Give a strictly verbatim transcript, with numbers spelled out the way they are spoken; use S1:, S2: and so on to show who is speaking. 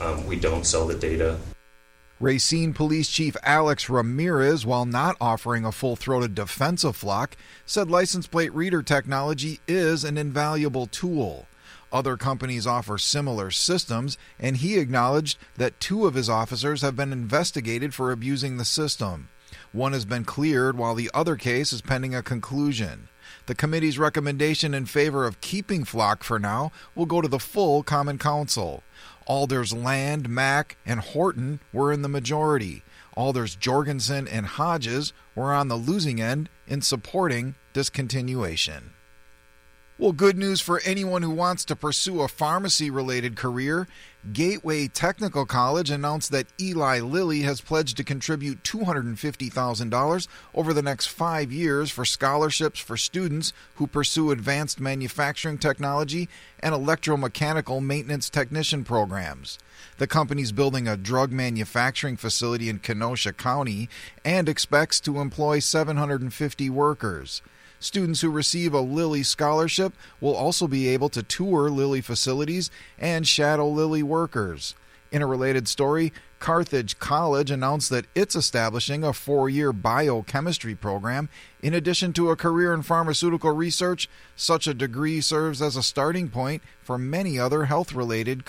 S1: Um, we don't sell the data.
S2: Racine Police Chief Alex Ramirez, while not offering a full-throated defense of Flock, said license plate reader technology is an invaluable tool. Other companies offer similar systems, and he acknowledged that two of his officers have been investigated for abusing the system. One has been cleared, while the other case is pending a conclusion. The committee's recommendation in favor of keeping Flock for now will go to the full Common Council. Alders Land, Mack, and Horton were in the majority. Alders Jorgensen and Hodges were on the losing end in supporting discontinuation. Well, good news for anyone who wants to pursue a pharmacy-related career. Gateway Technical College announced that Eli Lilly has pledged to contribute two hundred fifty thousand dollars over the next five years for scholarships for students who pursue advanced manufacturing technology and electromechanical maintenance technician programs. The company's building a drug manufacturing facility in Kenosha County and expects to employ seven hundred fifty workers. Students who receive a Lilly scholarship will also be able to tour Lilly facilities and shadow Lilly workers. In a related story, Carthage College announced that it's establishing a four-year biochemistry program. In addition to a career in pharmaceutical research, such a degree serves as a starting point for many other health-related careers.